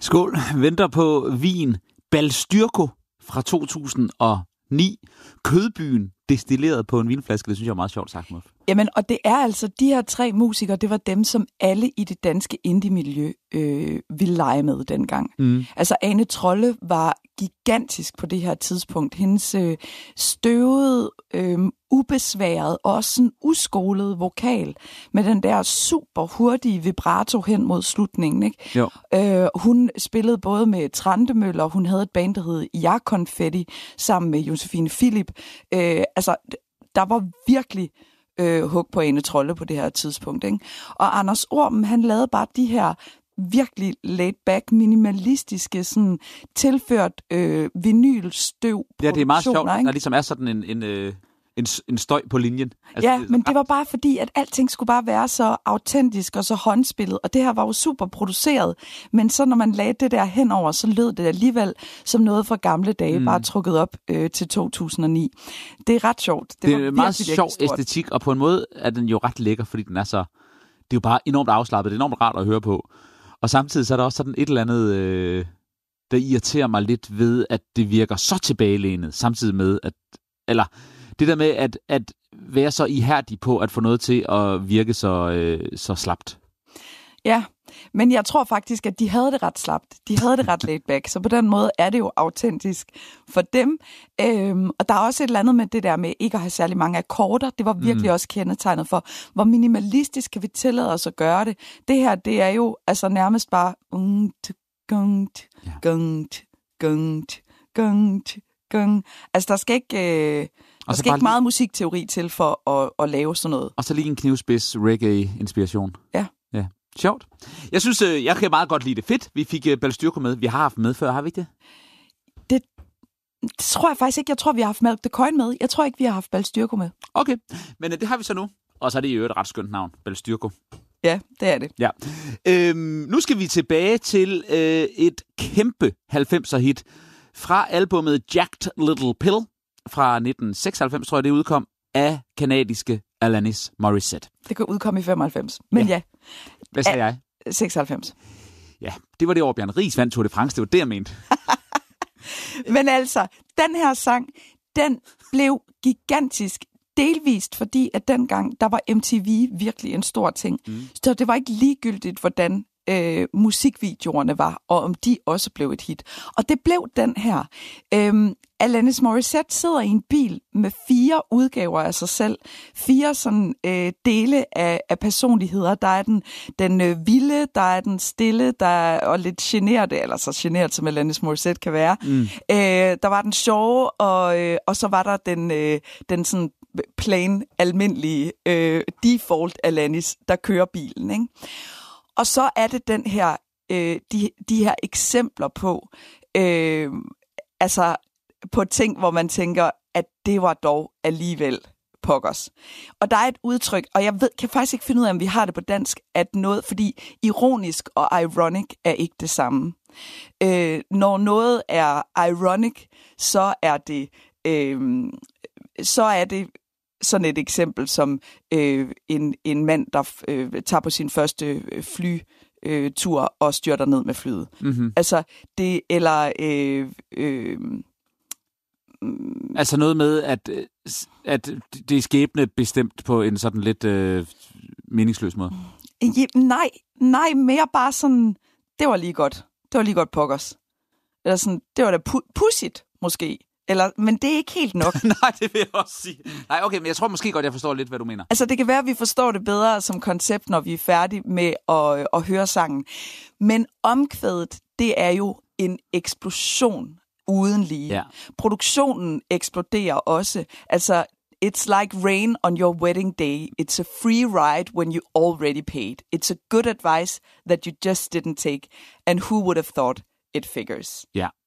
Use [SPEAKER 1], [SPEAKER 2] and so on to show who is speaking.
[SPEAKER 1] Skål. Venter på vin Balstyrko fra 2009. Kødbyen destilleret på en vinflaske. Det synes jeg er meget sjovt sagt, Muff.
[SPEAKER 2] Jamen, og det er altså de her 3 musikere, det var dem, som alle i det danske indie-miljø ville lege med dengang. Altså, Ane Trolle var gigantisk på det her tidspunkt. Hendes støvede, ubesværet og også sådan uskolede vokal med den der super hurtige vibrato hen mod slutningen, ikke?
[SPEAKER 1] Jo.
[SPEAKER 2] Hun spillede både med Trandemøller, hun havde et band, der hed Ja Konfetti, sammen med Josefine Philip. Altså, der var virkelig hug på Ane Trolle på det her tidspunkt, ikke? Og Anders Orben, han lavede bare de her virkelig laid-back, minimalistiske, sådan tilført vinylstøv.
[SPEAKER 1] Ja, det er meget sjovt,
[SPEAKER 2] ikke?
[SPEAKER 1] der ligesom er sådan en støj på linjen. Altså,
[SPEAKER 2] ja, men det var bare fordi, at alting skulle bare være så autentisk og så håndspillet, og det her var jo super produceret, men så når man lagde det der henover, så lød det alligevel som noget fra gamle dage, bare trukket op til 2009. Det er ret sjovt.
[SPEAKER 1] Det er en meget sjov æstetik, og på en måde er den jo ret lækker, fordi den er så... Det er jo bare enormt afslappet, det er enormt rart at høre på. Og samtidig så er der også sådan et eller andet, der irriterer mig lidt ved, at det virker så tilbagelænet, samtidig med, at... Eller det der med at være så ihærdig på at få noget til at virke så slapt.
[SPEAKER 2] Ja, men jeg tror faktisk, at de havde det ret slapt. De havde det ret laid back, så på den måde er det jo autentisk for dem. Og der er også et eller andet med det der med ikke at have særlig mange akkorder. Det var virkelig også kendetegnet for, hvor minimalistisk kan vi tillade os at gøre det. Det her, det er jo altså nærmest bare... Altså, der skal ikke... Der skal ikke meget musikteori til for at lave sådan noget.
[SPEAKER 1] Og så lige en knivspids reggae-inspiration.
[SPEAKER 2] Ja.
[SPEAKER 1] Ja, sjovt. Jeg synes, jeg kan meget godt lide det. Fedt, vi fik Balstyrko med. Vi har haft med før, har vi ikke det?
[SPEAKER 2] Det tror jeg faktisk ikke. Jeg tror, vi har haft Malk the Coin med. Jeg tror ikke, vi har haft Balstyrko med.
[SPEAKER 1] Okay, men det har vi så nu. Og så er det jo et ret skønt navn, Balstyrko.
[SPEAKER 2] Ja, det er det.
[SPEAKER 1] Ja. Nu skal vi tilbage til et kæmpe 90'er-hit fra albumet Jagged Little Pill fra 1996, tror jeg, det udkom, af kanadiske Alanis Morissette.
[SPEAKER 2] Det kan udkomme i 95, men ja.
[SPEAKER 1] Hvad sagde jeg?
[SPEAKER 2] 96.
[SPEAKER 1] Ja, det var det år, Bjørn Riis vandt Tour de France, det var det, jeg mente.
[SPEAKER 2] Men altså, den her sang, den blev gigantisk, delvist fordi, at dengang, der var MTV virkelig en stor ting. Så det var ikke ligegyldigt, hvordan musikvideoerne var, og om de også blev et hit. Og det blev den her. Alanis Morissette sidder i en bil med 4 udgaver af sig selv. 4 sådan dele af personligheder. Der er den vilde, der er den stille, der er og lidt generte, eller så genert som Alanis Morissette kan være. Der var den sjove, og så var der den sådan plain, almindelige default Alanis, der kører bilen, ikke? Og så er det den her, de her eksempler på, altså på ting, hvor man tænker, at det var dog alligevel pokkers. Og der er et udtryk, og jeg kan faktisk ikke finde ud af, om vi har det på dansk, at noget, fordi ironisk og ironic er ikke det samme. Når noget er ironic, så er det sådan et eksempel som en mand, der tager på sin første flytur og styrter ned med flyet. Mm-hmm. Altså det, eller...
[SPEAKER 1] altså noget med, at det er skæbne bestemt på en sådan lidt meningsløs måde?
[SPEAKER 2] Nej, mere bare sådan, det var lige godt. Det var lige godt pokkers. Eller sådan, det var da pudsigt, måske. Men det er ikke helt nok.
[SPEAKER 1] Nej, det vil jeg også sige. Nej, okay, men jeg tror måske godt, jeg forstår lidt, hvad du mener.
[SPEAKER 2] Altså, det kan være, at vi forstår det bedre som koncept, når vi er færdige med at høre sangen. Men omkvædet, det er jo en eksplosion uden lige.
[SPEAKER 1] Ja.
[SPEAKER 2] Produktionen eksploderer også. Altså, it's like rain on your wedding day. It's a free ride when you already paid. It's a good advice that you just didn't take. And who would have thought it figures?
[SPEAKER 1] Ja.